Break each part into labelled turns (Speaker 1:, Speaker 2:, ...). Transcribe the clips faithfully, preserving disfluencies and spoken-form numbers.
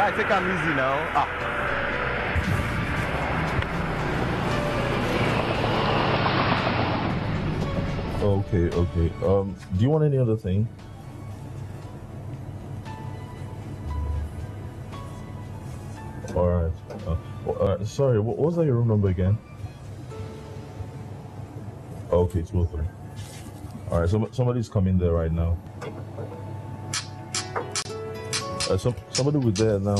Speaker 1: Guy, take am easy now. Ah.
Speaker 2: Okay, okay. Um, do you want any other thing? All right. Uh, uh, sorry, what was that your room number again? Okay, two oh three. All right, so somebody's coming there right now. Uh, some somebody was there now.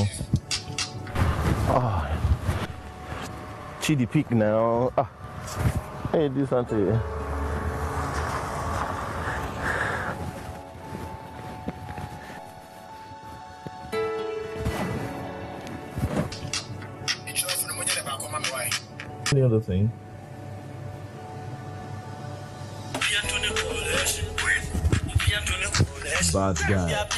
Speaker 1: Ah. Chidi peak now. Ah. Hey, do something.
Speaker 2: Any other thing? Bad guy.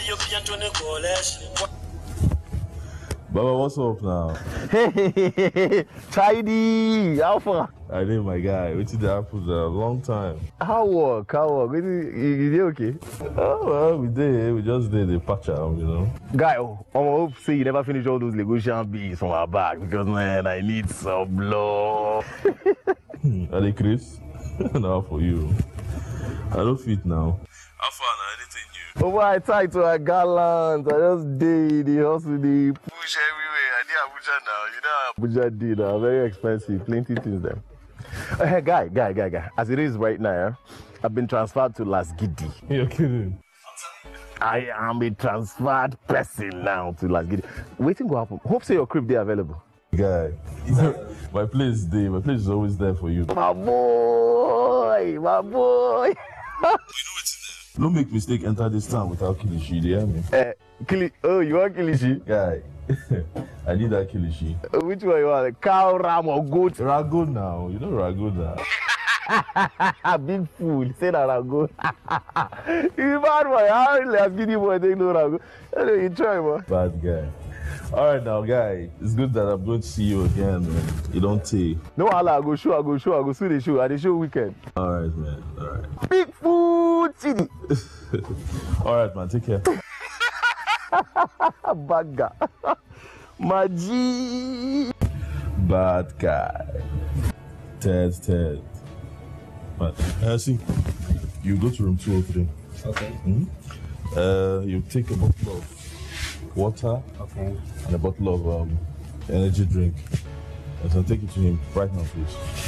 Speaker 2: Baba, what's up now?
Speaker 1: Hey, Chidi, how far?
Speaker 2: I did, my guy. We did that for a long time.
Speaker 1: How work? How work? Is it, is it okay?
Speaker 2: Oh, well, we did. We just did the patch out, you know.
Speaker 1: Guy, oh, I hope say you never finish all those Lagosian beats from our back because, man, I need some blood.
Speaker 2: Are they Chris? Now for you. I don't fit now. How far now? Anything new?
Speaker 1: Oh, boy, I tied to a gallant. I just did the hustle, the push everywhere. I did Abuja now. You know how Abuja did. Uh, very expensive. Plenty things there. Uh, hey, guy, guy, guy, guy. As it is right now, eh, I've been transferred to Las Gidi.
Speaker 2: You're kidding.
Speaker 1: I am a transferred person now to Las Gidi. Waiting to happen. Hope say your crib there available.
Speaker 2: Guy, my place is there. My place is always there for you.
Speaker 1: My boy, my boy.
Speaker 2: Don't make mistake enter this town without Kilishi, do you hear me?
Speaker 1: Uh, Kili oh, you want Kilishi?
Speaker 2: Guy, I need that Kilishi.
Speaker 1: Uh, which one you want? Cow, ram, or goat?
Speaker 2: Ragu now, you know Ragu now.
Speaker 1: Big fool, say that Ragu. You bad boy, how Las Gidi boy take no Ragu? You try, man.
Speaker 2: Bad guy. Alright now, guy, it's good that I'm going to see you again, man. You don't take.
Speaker 1: No, I go show, I go show, I go see the show, at the show weekend.
Speaker 2: Alright, man, alright.
Speaker 1: Big food, city.
Speaker 2: Alright, man, take care.
Speaker 1: Bad guy. Maji.
Speaker 2: Bad guy. Ted, Ted. Man, uh, see, you go to room two oh three.
Speaker 3: Okay.
Speaker 2: Mm-hmm. Uh, you take a bottle of water,
Speaker 3: okay,
Speaker 2: and a bottle of um, energy drink. And so take it to him right now, please.